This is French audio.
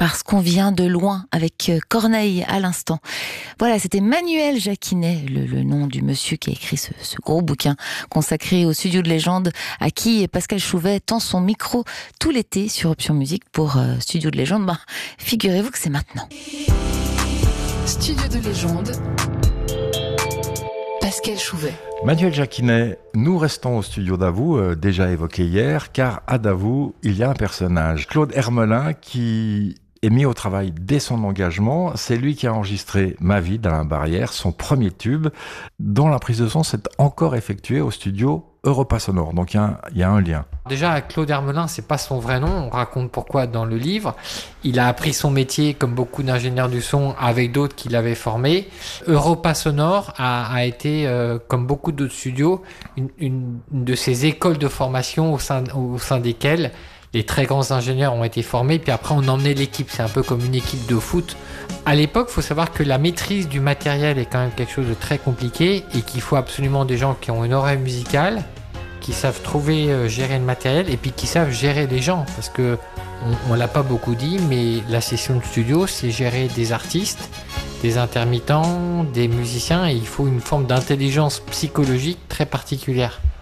parce qu'on vient de loin avec Corneille à l'instant. Voilà, c'était Manuel Jacquinet, le nom du monsieur qui a écrit ce gros bouquin consacré au studio de légende, à qui Pascal Chouvet tend son micro tout l'été sur Option Musique pour Studio de légende. Ben, figurez-vous que c'est maintenant. Studio de légende, Pascal Chouvet. Manuel Jacquinet, nous restons au studio Davout, déjà évoqué hier, car à Davout, il y a un personnage, Claude Hermelin, qui est mis au travail dès son engagement. C'est lui qui a enregistré Ma vie d'Alain Barrière, son premier tube, dont la prise de son s'est encore effectuée au studio Europa Sonore. Donc il y a un lien. Déjà, Claude Hermelin, c'est pas son vrai nom. On raconte pourquoi dans le livre. Il a appris son métier, comme beaucoup d'ingénieurs du son, avec d'autres qui l'avaient formé. Europa Sonore a été, comme beaucoup d'autres studios, une de ces écoles de formation au sein desquelles les très grands ingénieurs ont été formés. Puis après, on emmenait l'équipe. C'est un peu comme une équipe de foot. À l'époque, il faut savoir que la maîtrise du matériel est quand même quelque chose de très compliqué et qu'il faut absolument des gens qui ont une oreille musicale, qui savent gérer le matériel et puis qui savent gérer les gens, parce que on l'a pas beaucoup dit, mais la session de studio, c'est gérer des artistes, des intermittents, des musiciens, et il faut une forme d'intelligence psychologique très particulière.